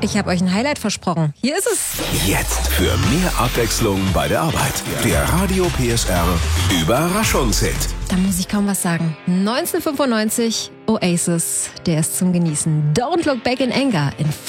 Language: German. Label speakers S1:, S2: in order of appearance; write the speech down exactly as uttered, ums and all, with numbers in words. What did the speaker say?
S1: Ich habe euch ein Highlight versprochen. Hier ist es.
S2: Jetzt für mehr Abwechslung bei der Arbeit. Der Radio P S R Überraschungshit.
S1: Da muss ich kaum was sagen. neunzehnhundertfünfundneunzig, Oasis, der ist zum Genießen. Don't Look Back in Anger in